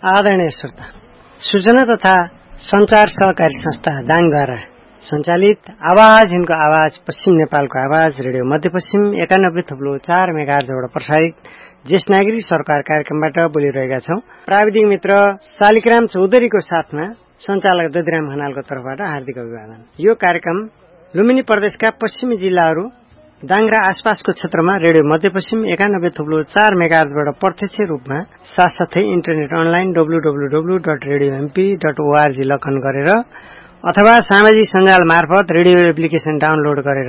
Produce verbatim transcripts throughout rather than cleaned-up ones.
आदरणीय श्रोता, सूचना तथा संचार सहकारी संस्था दाङद्वारा सञ्चालित आवाज इनको आवाज पश्चिम नेपालको आवाज रेडियो मध्यपश्चिम एकानब्बे थप्लो चार मेगाहर्जबाट प्रसारित ज्येष्ठ नागरिक सरकार कार्यक्रमबाट बोलिरहेका छौं। प्राविधिक मित्र शालिग्राम चौधरीको साथमा सञ्चालक दधिराम खनालको तर्फबाट हार्दिक अभिवादन। यो कार्यक्रम लुम्बिनी प्रदेशका पश्चिमी जिल्लाहरू दाङ र आसपासको क्षेत्रमा रेडियो मध्यपश्चिम एकानब्बे थप्लो चार मेगाहर्जबाट प्रत्यक्ष रूपमा साथसाथै internet online W W W dot radio MP dot ORG login गरेर अथवा सामाजिक सञ्जाल मार्फत रेडियो एप्लिकेशन डाउनलोड गरेर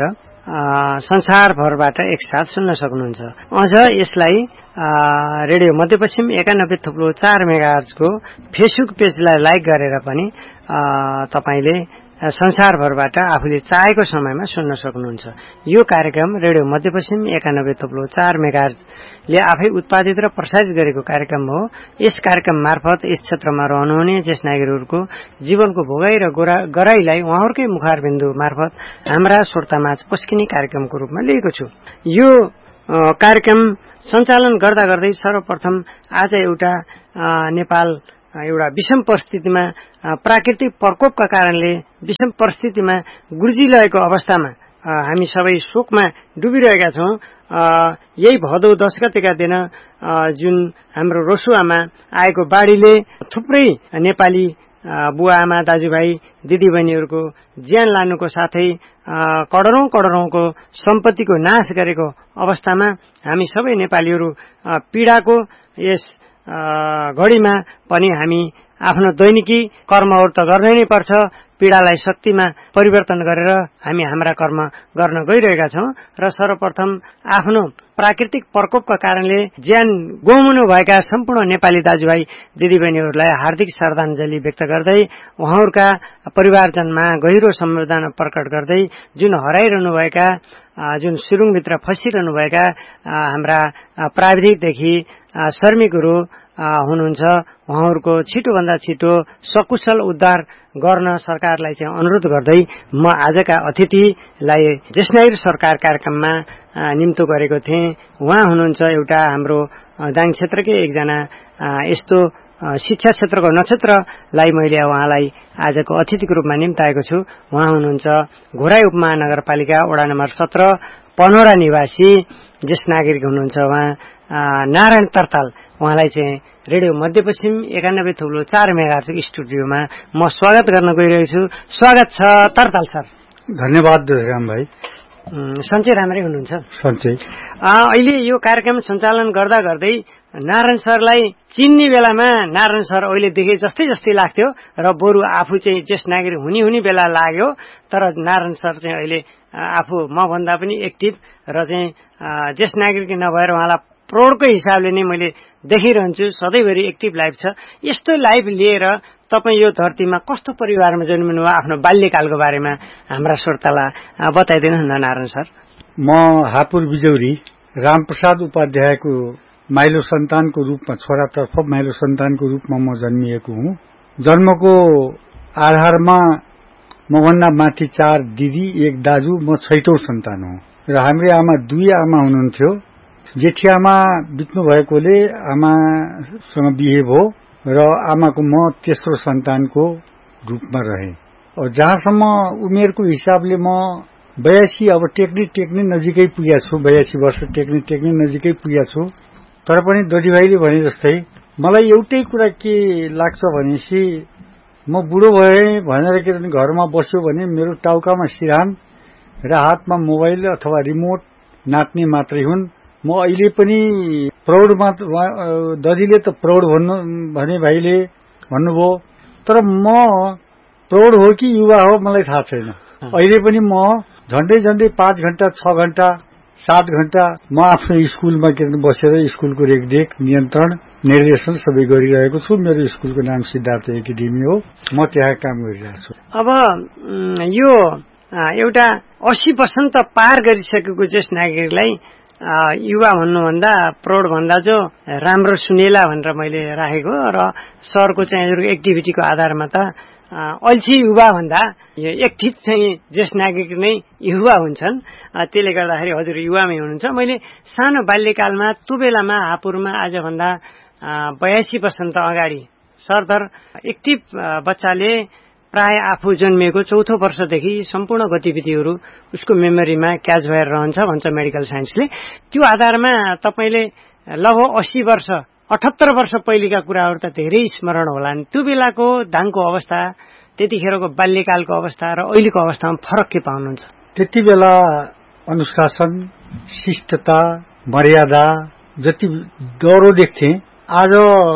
संसारभरबाट एकसाथ सुन्न सक्नुहुन्छ। अझ यसलाई रेडियो मध्यपश्चिम एकानब्बे थप्लो चार मेगाहर्जको फेसबुक पेजलाई लाइक गरेर पनि तपाईले संसारभरबाट आफूले चाहेको समयमा सुन्न सक्नुहुन्छ। यो कार्यक्रम रेडियो मध्यपश्चिम एकानब्बे थप्लो चार मेगाहर्जले आफै उत्पादित र प्रसारित गरेको कार्यक्रम हो। यस कार्यक्रम मार्फत यस क्षेत्रमा रहनुहुने ज्येष्ठ नागरिकहरूको जीवनको भोगाई र गराईलाई उहाँहरूकै मुखारबिन्दु मार्फत हाम्रा श्रोतामाझ पस्किने कार्यक्रमको रूपमा लिएको छु। यो कार्यक्रम सञ्चालन गर्दा गर्दै सर्वप्रथम आज एउटा नेपाल एउटा विषम परिस्थितिमा प्राकृतिक प्रकोपका कारणले विषम परिस्थितिमा गुर्जिरहेको अवस्थामा हामी सबै शोकमा डुबिरहेका छौं। यही भदौ दश गतेका दिन जुन हाम्रो रोसुवामा आएको बाढ़ीले थुप्रै नेपाली बुवा आमा दाजुभाइ दिदीबहिनीहरूको ज्यान लानुको साथै करोडौं करोडौंको सम्पत्तिको नाश गरेको अवस्थामा हामी सबै नेपालीहरू पीड़ाको यस घड़ीमा पनि हामी आफ्नो दैनिकी कर्महरू त गर्नै नै पर्छ। पीड़ालाई शक्तिमा परिवर्तन गरेर हामी हाम्रा कर्म गर्न गइरहेका छौं र सर्वप्रथम आफ्नो प्राकृतिक प्रकोपका कारणले ज्यान गुमाउनु भएका सम्पूर्ण नेपाली दाजुभाइ दिदीबहिनीहरूलाई हार्दिक श्रद्धाञ्जली व्यक्त गर्दै उहाँहरूका परिवारजनमा गहिरो संवेदना प्रकट गर्दै जुन हराइरहनुभएका जुन सुरुङभित्र फसिरहनुभएका हाम्रा प्राविधिकदेखि शर्मी गुरु हुनुहुन्छ उहाँहरूको छिटोभन्दा छिटो सकुशल उद्धार गर्न सरकारलाई चाहिँ अनुरोध गर्दै म आजका अतिथिलाई ज्येष्ठ नागरिक सरकार कार्यक्रममा निम्तो गरेको थिएँ। उहाँ हुनुहुन्छ एउटा हाम्रो दाङ क्षेत्रकै एकजना यस्तो शिक्षा क्षेत्रको नक्षत्रलाई मैले उहाँलाई आजको अतिथिको रूपमा निम्ताएको छु। उहाँ हुनुहुन्छ घोराई उपमहानगरपालिका वडा नम्बर सत्र पनौरा निवासी ज्येष्ठ नागरिक हुनुहुन्छ उहाँ नारायण तरताल। उहाँलाई चाहिँ रेडियो मध्यपश्चिम एकानब्बे थप्लो चार मेगाहर्जको स्टुडियोमा म स्वागत गर्न गइरहेको छु। स्वागत छ तरताल सर। धन्यवाद दधिराम भाइ। सन्चै राम्रै हुनुहुन्छ? सन्चै। अहिले यो कार्यक्रम सञ्चालन गर्दा गर्दै नारायण सरलाई चिन्ने बेलामा नारायण सर अहिले देखे जस्तै जस्तै लाग्थ्यो र बरु आफू चाहिँ ज्येष्ठ नागरिक हुने हुने बेला लाग्यो। तर नारायण सर चाहिँ अहिले आफू म भन्दा पनि एक्टिभ र चाहिँ ज्येष्ठ नागरिक नभएर उहाँलाई प्रौढको हिसाबले नै मैले देखिरहन्छु। सधैँभरि एक्टिभ लाइफ छ। यस्तो लाइफ लिएर तपाईँ यो धरतीमा कस्तो परिवारमा जन्मिनु भयो, आफ्नो बाल्यकालको बारेमा हाम्रा श्रोतालाई बताइदिनु न नारायण सर। म हापुर बिजौरी रामप्रसाद उपाध्यायको माइलो सन्तानको रूपमा छोरातर्फ माइलो सन्तानको रूपमा म जन्मिएको हुँ। जन्मको आधारमा मभन्दा माथि चार दिदी एक दाजु, म छैटौं सन्तान हुँ र हाम्रो आमा दुई आमा हुनुहुन्थ्यो। जेठी आमा बित्नु भएकोले आमासँग बिहे भयो र आमाको म तेस्रो सन्तानको रूपमा रहे। जहाँसम्म उमेरको हिसाबले म बयासी अब टेक्ने टेक्ने नजिकै पुगेको छु। बयासी वर्ष टेक्ने टेक्ने नजिकै पुगेको छु। तर पनि दीदीभाइले भने जस्तै मलाई एउटै कुरा के लाग्छ भनेपछि म बुढो भएँ भनेर के घरमा बस्यो भने मेरो टाउकामा सिरान र हातमा मोबाइल अथवा रिमोट नाच्ने मात्रै हुन्। म अहिले पनि प्रौढ मात्र ददीले त प्रौढ भन्नु भने भाइले भन्नुभयो, तर म प्रौढ हो कि युवा हो मलाई थाहा छैन। अहिले पनि म झन्डै झन्डै पाँच घण्टा छ घण्टा सात घण्टा म आफ्नो स्कुलमा के बसेर स्कुलको रेखदेख नियन्त्रण निर्देशन सबै गरिरहेको छु। मेरो स्कुलको नाम सिद्धार्थ एकाडेमी हो। म त्यहाँ काम गरिरहेको छु। अब यो एउटा अस्सी वर्ष त पार गरिसकेको ज्येष्ठ नागरिकलाई युवा भन्नुभन्दा प्रौढ भन्दा जो राम्रो सुनेला भनेर मैले राखेको र सरको चाहिँ हजुरको एक्टिभिटीको आधारमा त अल्छी युवा भन्दा एक्टिभ चाहिँ ज्येष्ठ नागरिक नै युवा हुन्छन्। त्यसले गर्दाखेरि हजुर युवामै हुनुहुन्छ। मैले सानो बाल्यकालमा त्यो बेलामा हापुरमा आजभन्दा बयासी वर्ष त अगाडि सरदर एक्टिभ बच्चाले प्राय आफू जन्मिएको चौथो वर्षदेखि सम्पूर्ण गतिविधिहरू उसको मेमोरीमा क्याच भएर रहन्छ भन्छ मेडिकल साइन्सले। त्यो आधारमा तपाईँले लगभग अस्सी वर्ष अठहत्तर वर्ष पहिलेका कुराहरू त धेरै स्मरण होलान्। त्यो बेलाको दाङको अवस्था, त्यतिखेरको बाल्यकालको अवस्था र अहिलेको अवस्थामा फरक के पाउनुहुन्छ? त्यति बेला अनुशासन, शिष्टता, मर्यादा जति डरो देख्थे, आज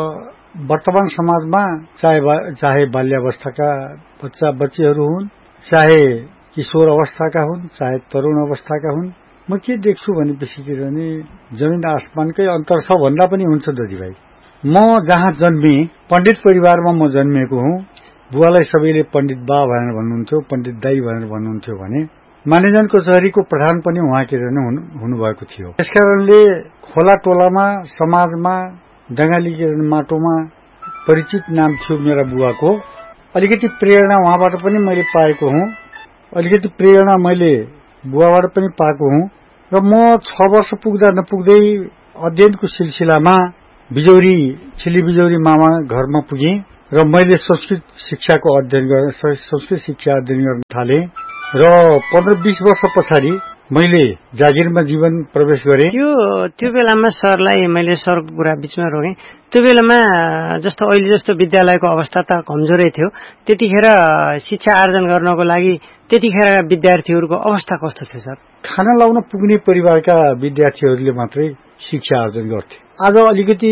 वर्तमान समाजमा चाहे चाहे बाल्यावस्थाका बच्चा बच्चीहरू हुन्, चाहे किशोर अवस्थाका हुन्, चाहे तरुण अवस्थाका हुन्, म के देख्छु भनेपछि के भने जमिन आसमानकै अन्तर छ भन्दा पनि हुन्छ दाजुभाइ। म जहाँ जन्मे पण्डित परिवारमा म जन्मेको हुँ। बुवालाई सबैले पण्डित बा भनेर भन्नुहुन्थ्यो, पण्डित दाई भनेर भन्नुहुन्थ्यो भने मानेजन कचहरीको प्रधान पनि उहाँ के रहने हुनुभएको थियो। त्यसकारणले खोला टोलामा समाजमा डङ्गाली के माटोमा परिचित नाम थियो मेरा बुवाको। अलिकति प्रेरणा उहाँबाट पनि मैले पाएको हुँ, अलिकति प्रेरणा मैले बुवाबाट पनि पाएको हुँ र म छ वर्ष पुग्दा नपुग्दै अध्ययनको सिलसिलामा बिजौरी छिली बिजौरी मामा घरमा पुगेँ र मैले संस्कृत शिक्षाको अध्ययन गर्न संस्कृत शिक्षा अध्ययन गर्न थालेँ र पन्ध्र बीस वर्ष पछाडि मैले जागिरमा जीवन प्रवेश गरेँ। त्यो त्यो बेलामा सरलाई मैले सरको कुरा बीचमा रोकेँ। त्यो बेलामा जस्तो अहिले जस्तो विद्यालयको अवस्था त कमजोरै थियो, त्यतिखेर शिक्षा आर्जन गर्नको लागि त्यतिखेरका विद्यार्थीहरूको अवस्था कस्तो थियो सर? खाना लाउन पुग्ने परिवारका विद्यार्थीहरूले मात्रै शिक्षा आर्जन गर्थे। आज अलिकति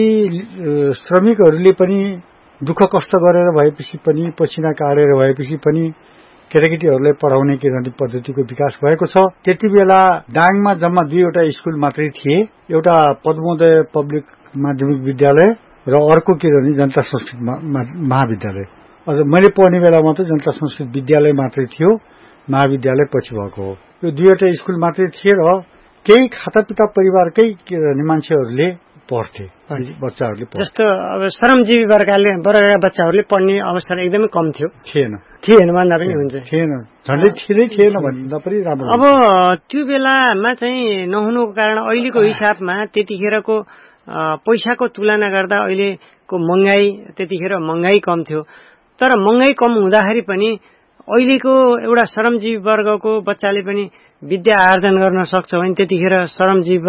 श्रमिकहरूले पनि दुःख कष्ट गरेर भएपछि पनि, पसिना काटेर भएपछि पनि केटाकेटीहरूलाई पढाउने के गर्ने पद्धतिको विकास भएको छ। त्यति बेला डाङमा जम्मा दुईवटा स्कुल मात्रै थिए, एउटा पद्मोदय पब्लिक माध्यमिक विद्यालय र अर्को के गर्ने जनता संस्कृत महाविद्यालय। अझ मैले पढ्ने बेलामा त जनता संस्कृत विद्यालय मात्रै थियो, महाविद्यालय पछि भएको हो। यो दुईवटा स्कुल मात्रै थिए र केही खातापिता परिवारकै के गर्ने मान्छेहरूले पढ्थे, बच्चाहरूले पढ्थे। जस्तो अब श्रमजीवी वर्गले वर्गका बच्चाहरूले पढ्ने अवसर एकदमै कम थियो। थिएन थिएन भन्दा पनि हुन्छ, थिएन, झन्डै थिएनै थिएन भन्दा पनि राम्रो। अब त्यो बेलामा चाहिँ नहुनुको कारण अहिलेको हिसाबमा त्यतिखेरको पैसाको तुलना गर्दा अहिलेको महँगाई, त्यतिखेर महँगाई कम थियो, तर महँगाई कम हुँदाखेरि पनि अहिलेको एउटा श्रमजीवी वर्गको बच्चाले पनि विद्या आर्जन गर्न सक्छ भने त्यतिखेर श्रमजीवी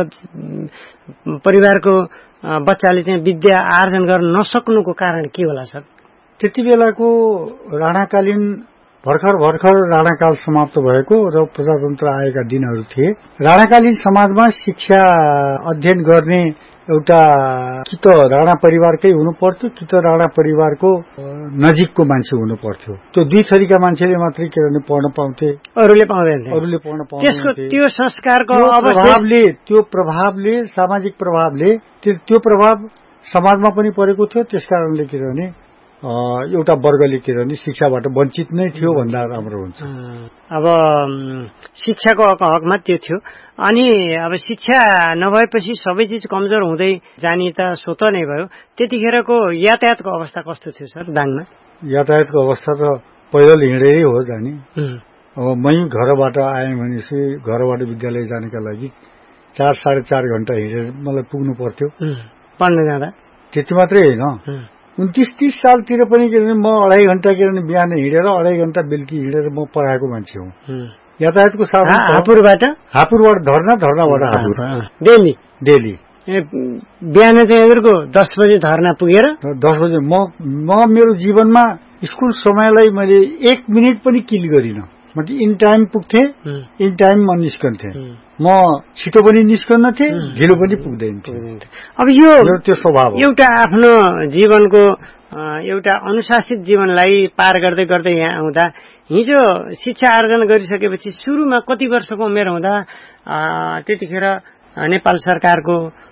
परिवारको बच्चाले चाहिँ विद्या आर्जन गर्न नसक्नुको कारण के होला सर? त्यति बेलाको राणाकालीन भर्खर भर्खर राणाकाल समाप्त भएको र प्रजातन्त्र आएका दिनहरू थिए। राणाकालीन समाजमा शिक्षा अध्ययन गर्ने एउटा कि त राणा परिवारकै हुनु पर्थ्यो कि त राणा परिवारको नजिकको मान्छे हुनु पर्थ्यो। त्यो दुई थरीका मान्छेले मात्रै के गर्ने पढ्न पाउँथे, अरूले पाउँदैन, अरूले पढ्न पाउँदैन। त्यसको त्यो संस्कारको प्रभावले त्यो प्रभावले सामाजिक प्रभावले त्यो प्रभाव समाजमा पनि परेको थियो। त्यसकारणले के गर्ने एउटा वर्गले के गर्ने शिक्षाबाट वञ्चित नै थियो भन्दा राम्रो हुन्छ। अब शिक्षाको हकमा त्यो थियो। अनि अब शिक्षा नभएपछि सबै चिज कमजोर हुँदै जाने त स्वत नै भयो। त्यतिखेरको यातायातको अवस्था कस्तो थियो सर दाङमा? यातायातको अवस्था त पैदल हिँडेरै हो जाने। अब मै घरबाट आएँ भनेपछि घरबाट विद्यालय जानेका लागि चार साढे चार घण्टा हिँडेर मलाई पुग्नु पर्थ्यो पढ्न जाँदा। त्यति मात्रै होइन, उन्तिस तीस सालतिर पनि के भने म अढाई घण्टा के भने बिहान हिँडेर अढाई घण्टा बेलुकी हिँडेर म पढाएको मान्छे हुँ। यातायातको साधन हापुरबाट हापुरबाट धर्ना, धर्नाबाट हापुर डेली डेली बिहान चाहिँ हजुरको दस बजे धर्ना पुगेर दस बजे म म मेरो जीवनमा स्कुल समयलाई मैले एक मिनट पनि किल गरिनँ। म इन टाइम पुग्थे, इन टाइम म निस्कन्थे। म छिटो पनि निस्कन्न थिएँ, ढिलो पनि पुग्दैन थिएँ। अब यो त्यो स्वभाव एउटा आफ्नो जीवनको एउटा अनुशासित जीवनलाई पार गर्दै गर्दै यहाँ आउँदा हिजो शिक्षा आर्जन गरिसकेपछि सुरुमा कति वर्षको उमेर हुँदा त्यतिखेर नेपाल सरकारको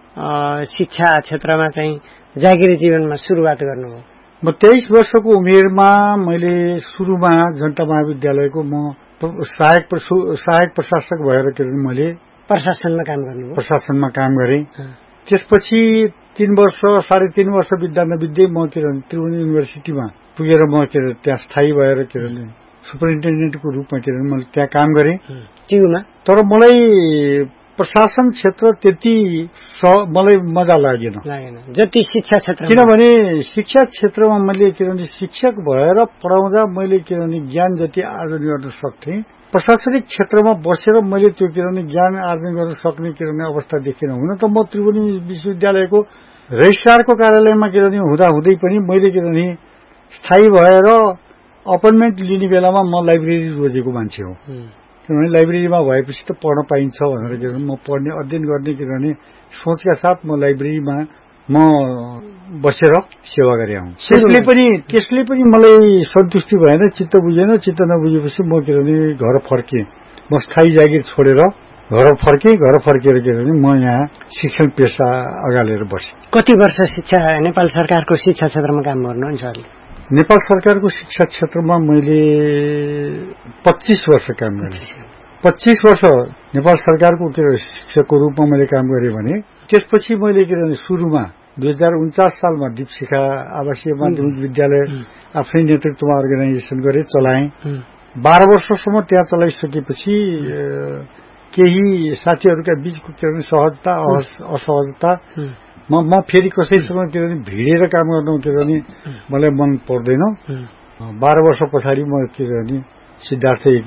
शिक्षा क्षेत्रमा चाहिँ जागिरी जीवनमा सुरुवात गर्नुभयो? म तेइस वर्षको उमेरमा मैले सुरुमा जनता महाविद्यालयको म सहायक सहायक प्रशासक भएर के भने मैले प्रशासनमा काम गर्नुभयो? प्रशासनमा काम गरेँ। त्यसपछि तीन वर्ष साढे तीन वर्ष बित्दा नबित्दै म के भने त्रिभुवन युनिभर्सिटीमा पुगेर म के त्यहाँ स्थायी भएर के भने सुपरिन्टेन्डेन्टको रूपमा के भने मैले त्यहाँ काम गरेँ टियुमा। तर मलाई प्रशासन क्षेत्र त्यति मलाई मजा लागेन लागेन जति शिक्षा क्षेत्र। किनभने शिक्षा क्षेत्रमा मैले किनभने शिक्षक भएर पढाउँदा मैले किनभने ज्ञान जति आर्जन गर्न सक्थेँ, प्रशासनिक क्षेत्रमा बसेर मैले त्यो किनभने ज्ञान आर्जन गर्न सक्ने किनभने अवस्था देखिन। हुन त म त्रिवेणी विश्वविद्यालयको रजिस्ट्रारको कार्यालयमा किनभने हुँदा हुँदै पनि मैले किनभने स्थायी भएर अपोइन्टमेन्ट लिने बेलामा म लाइब्रेरी रोजेको मान्छे हो। किनभने लाइब्रेरीमा भएपछि त पढ्न पाइन्छ भनेर किनभने म पढ्ने अध्ययन गर्ने किनभने सोचका साथ म लाइब्रेरीमा म बसेर सेवा गरे हुँ। त्यसले पनि त्यसले पनि मलाई सन्तुष्टि भएन, चित्त बुझेन। चित्त नबुझेपछि म किनभने घर फर्केँ। म स्थायी जागिर छोडेर घर फर्केँ। घर फर्केर किनभने म यहाँ शिक्षण पेसा अगालेर बसेँ। कति वर्ष शिक्षा नेपाल सरकारको शिक्षा क्षेत्रमा काम गर्नुहुन्छ? नेपाल सरकारको शिक्षा क्षेत्रमा मैले पच्चीस वर्ष काम गरेँ। पच्चीस वर्ष नेपाल सरकारको शिक्षकको रूपमा मैले काम गरेँ भने त्यसपछि मैले किनभने सुरुमा दुई हजार उन्चास सालमा दीपशिखा आवासीय माध्यमिक विद्यालय आफ्नै नेतृत्वमा अर्गनाइजेसन गरे, चलाएँ। बाह्र वर्षसम्म त्यहाँ चलाइसकेपछि केही साथीहरूका बीचको किनभने सहजता असहजता म म फेरि कसैसँग किनभने भिडेर काम गर्नु किनभने मलाई मन पर्दैन। बाह्र वर्ष पछाडि म किनभने सिद्धार्थ